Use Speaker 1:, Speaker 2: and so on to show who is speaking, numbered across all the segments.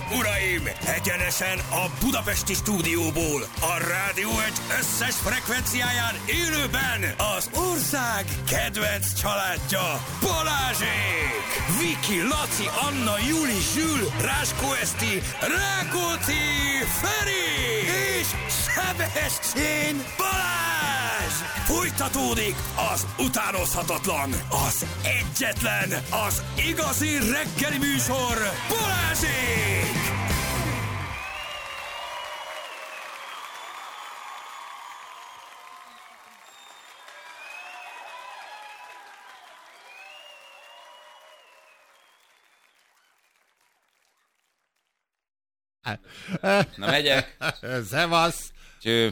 Speaker 1: uraim! Egyenesen a budapesti stúdióból, a Rádió Egy összes frekvenciáján élőben az ország kedvenc családja, Balázsék! Viki, Laci, Anna, Juli, Zsül, Ráskó Eszti, Rákóczi, Feri és Sebestyén Balázs! Folytatódik az utánozhatatlan, az egyetlen, az igazi reggeli műsor, Balázsék!
Speaker 2: Na megyek.
Speaker 3: Szevasz!
Speaker 2: Cső.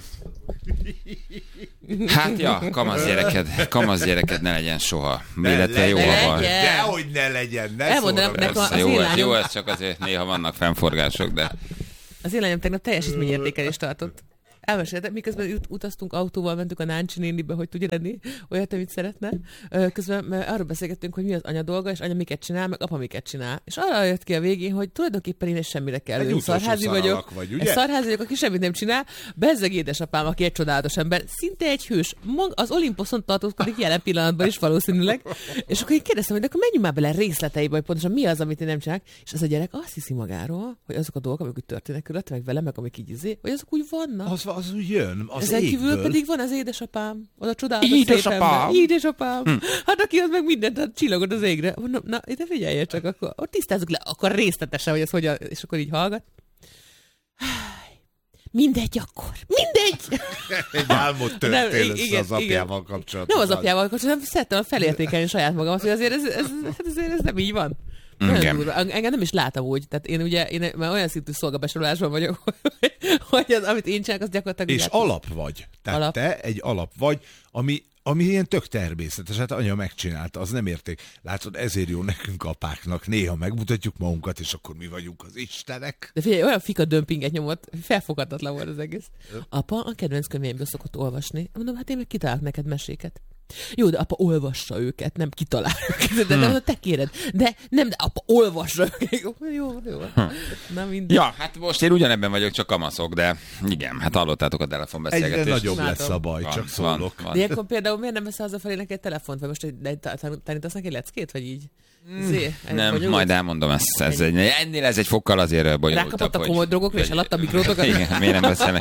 Speaker 2: Hát ja, kamasz gyereked ne legyen soha. Illetve jó, ha van.
Speaker 3: Dehogy ne legyen, ne
Speaker 2: szóra. Jó, ez csak azért néha vannak fennforgások, de...
Speaker 4: Az én lányom tegnap teljesítményértékelést tartott. Elmeséltem, miközben utaztunk autóval, mentünk a Náncsi nénibe, hogy tudja lenni olyat, amit szeretne. Közben arról beszélgettünk, hogy mi az anya dolga, és anya miket csinál, meg apa miket csinál. És arra jött ki a végén, hogy tulajdonképpen én egy semmire kellő. Egy szarházi vagyok. Egy szarházi vagyok, aki semmit nem csinál. Bezzeg édesapám, aki egy csodálatos ember. Szinte egy hős. Az Olimposzon tartózkodik jelen pillanatban is valószínűleg. És akkor én kérdeztem, hogy akkor menjünk már bele részleteibe, hogy pontosan mi az, amit én nem csinálok. És az a gyerek azt hiszi magáról, hogy azok a dolgok, amik úgy történnek körülötte, meg vele, meg amik így hogy azok úgy vannak.
Speaker 3: Az úgy jön, az
Speaker 4: ezen
Speaker 3: égből.
Speaker 4: kívül pedig van az édesapám, az a csodálatos szép ember. Édesapám. Hát aki az meg mindent csillogott az égre. Na, ide figyelj csak, akkor tisztázzuk le, akkor részletesen, hogy ez hogyan, és akkor így hallgat. Mindegy akkor. Mindegy!
Speaker 3: Egy álmod törtél az apjával kapcsolatban.
Speaker 4: Nem az apjával kapcsolatban, hanem szerettem felértékelni saját magamat, hogy azért ez nem így van. Engem nem is látom úgy. Tehát én már olyan szintű szolgabesorolásban vagyok, hogy az, amit én csinálok, az gyakorlatilag...
Speaker 3: És alap vagy. Tehát te egy alap vagy, ami ilyen tök természetes. Hát anya megcsinálta, az nem érték. Látod, ezért jó nekünk apáknak. Néha megmutatjuk magunkat, és akkor mi vagyunk az istenek.
Speaker 4: De figyelj, olyan fika dömpinget nyomott, felfoghatatlan volt az egész. Apa a kedvenc könyveimből szokott olvasni. Mondom, hát én meg kitalálok neked meséket. Jó, de apa olvassa őket, nem kitalál őket, de te kéred. De apa olvassa őket. Jó. Na mindegy.
Speaker 2: Ja, hát most én ugyanebben vagyok, csak kamaszok, de igen, hát hallottátok a telefonbeszélgetést.
Speaker 3: Egyre nagyobb lesz a baj, csak szólok.
Speaker 2: Van.
Speaker 4: De akkor például miért nem veszel hazafelé neki egy telefont, vagy most tanítasz neki leckét, vagy így?
Speaker 2: Nem, majd elmondom ezt. Ennél ez egy fokkal azért bonyolultabb.
Speaker 4: Rákapott a komoly drogokra, és eladta a mikrótokat?
Speaker 2: Igen, miért nem beszélnek?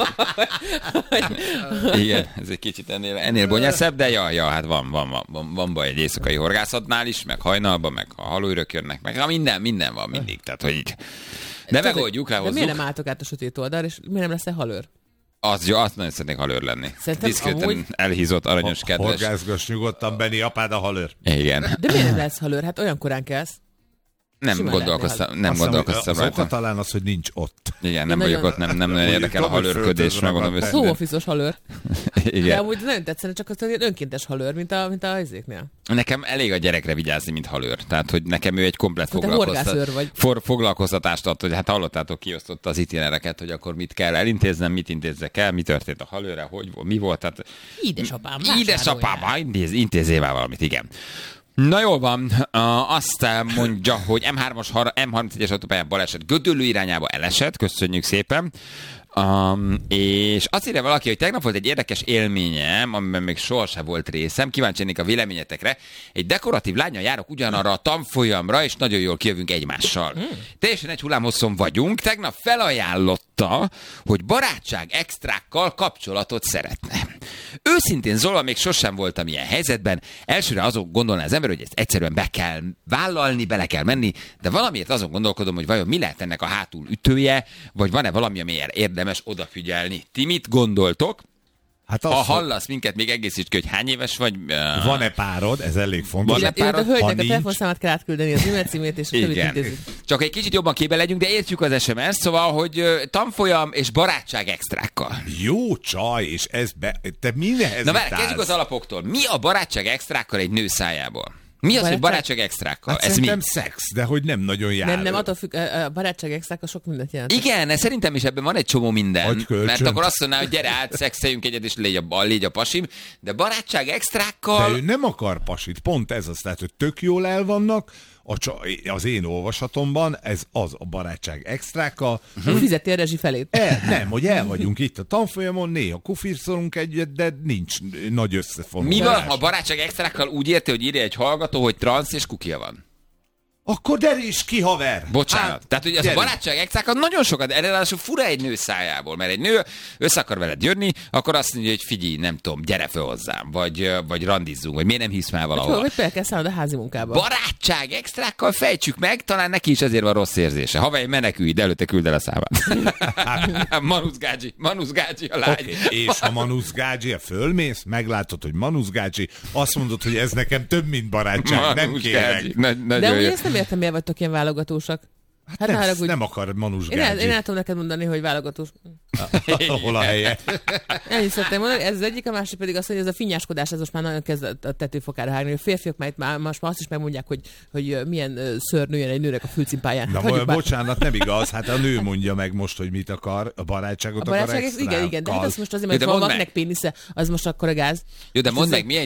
Speaker 2: Igen, ez egy kicsit ennél bonyolultabb, de ja, hát van baj egy éjszakai horgászatnál is, meg hajnalban, meg a halújrök jönnek, meg minden van mindig, tehát hogy így. De megoldjuk, ráhozzuk.
Speaker 4: De miért nem álltok át a sötét oldalra, és miért nem lesz halőr?
Speaker 2: Azt nagyon szeretnék halőr lenni. Diszkréten elhízott, aranyos, kedves.
Speaker 3: Horgászgass nyugodtan, Benni, apád a halőr.
Speaker 2: Igen.
Speaker 4: De miért nem lesz halőr? Hát olyan korán kelsz.
Speaker 2: Nem gondolkoztam rajta.
Speaker 3: Az oka talán az, hogy nincs ott.
Speaker 2: Igen, nem vagyok ott, nem nagyon érdekel a halőrködés, megmondom őszintén.
Speaker 4: Szóofiszos halőr.
Speaker 2: Igen.
Speaker 4: De amúgy nagyon tetszene, csak az önkéntes halőr, mint a izéknél.
Speaker 2: Nekem elég a gyerekre vigyázni, mint halőr. Tehát, hogy nekem ő egy komplet foglalkoztatást ad, hogy hát hallottátok, kiosztotta az itinereket, hogy akkor mit kell elintéznem, mit intézzek el, mi történt a halőrre, hogy mi volt. Tehát... Édesapám, intézzél már valamit, igen. Na jól van, azt mondja, hogy M31-es autópályán baleset Gödöllő irányába elesett, köszönjük szépen. És azt írja valaki, hogy tegnap volt egy érdekes élményem, amiben még sohasem volt részem, kíváncsi lennék a véleményetekre. Egy dekoratív lánnyal járok ugyanarra a tanfolyamra, és nagyon jól kijövünk egymással. Teljesen egy hullámhosszon vagyunk, tegnap felajánlotta, hogy barátság extrákkal kapcsolatot szeretne. Őszintén Zola, még sosem voltam ilyen helyzetben, elsőre azon gondolná az ember, hogy ezt egyszerűen be kell vállalni, bele kell menni, de valamiért azon gondolkodom, hogy vajon mi lehet ennek a hátul ütője, vagy van-e valami, amiért érdemes odafigyelni. Ti mit gondoltok? Hát ha hallasz minket, még egészítsd ki, hogy hány éves vagy.
Speaker 3: Van-e párod? Ez elég fontos.
Speaker 4: A hölgynek a telefonszámát kell átküldeni, az e-mail címét, és a többit intézzük.
Speaker 2: Csak egy kicsit jobban képbe legyünk, de értjük az SMS-t, szóval, hogy tanfolyam és barátság extrákkal.
Speaker 3: Jó csaj, és ez te mindenhez.
Speaker 2: Na várj, kezdjük az alapoktól. Mi a barátság extrákkal egy nő szájából? Mi az, hogy barátság extrákkal?
Speaker 3: Hát
Speaker 2: ez
Speaker 3: szerintem
Speaker 2: mi?
Speaker 3: Szex, de hogy nem nagyon jár.
Speaker 4: Nem, attól függ, a barátság extrákkal sok mindent jelent.
Speaker 2: Igen, szerintem is ebben van egy csomó minden. Mert akkor azt mondaná, hogy gyere át, szexeljünk egyet, és légy a pasim. De barátság extrákkal...
Speaker 3: De ő nem akar pasit, pont ez az, tehát, hogy tök jól el vannak, az én olvasatomban ez az a barátság extrákkal.
Speaker 4: Fizeti a rezsi felét.
Speaker 3: Nem, hogy el vagyunk itt a tanfolyamon, néha kufirszolunk egyet, de nincs nagy összefonódás.
Speaker 2: Mi van, ha barátság extrákkal úgy érti, hogy írja egy hallgató, hogy transz és kukia van?
Speaker 3: Akkor deríts ki, haver!
Speaker 2: Bocsánat. Tehát, hogy az a barátság extrákat nagyon sokat, erre ráadásul fura egy nő szájából, mert egy nő össze akar veled jönni, akkor azt mondja, hogy figyelj, nem tudom, gyere fel hozzám, vagy randizzunk, vagy miért nem hisz már valahol.
Speaker 4: Hogy fel kell szállnod a házi munkába.
Speaker 2: Barátság extrákkal fejtsük meg, talán neki is ezért van rossz érzése. Haver, menekülj, de előtte küld el a számát. Manusz Gágyi a lány.
Speaker 3: Okay. És ha Manusz Gágyi fölmész, meglátod, hogy Manusz Gágyi, azt mondod, hogy ez nekem több, mint barátság, nem kérek.
Speaker 4: De ugye ezt nem értem, miért vagytok ilyen válogatósak.
Speaker 3: Hát nem akar Manus Gágyi.
Speaker 4: Én el tudom neked mondani, hogy válogatós.
Speaker 3: Hol a helye?
Speaker 4: Ennyit szeretném mondani, ez az egyik, a másik pedig az, hogy ez a finnyáskodás, ez most már nagyon kezd a tetőfokára hágni. A férfiak már most azt is megmondják, hogy milyen szőr nőjen egy nőnek a fülcimpáján.
Speaker 3: Na, bocsánat, nem igaz, hát a nő mondja meg most, hogy mit akar, a barátságot akar extrákkal.
Speaker 4: Igen, de hát azt most azért, mert van valakinek pénisze, az most akkor a gáz.
Speaker 2: Jó, de mondd meg, milyen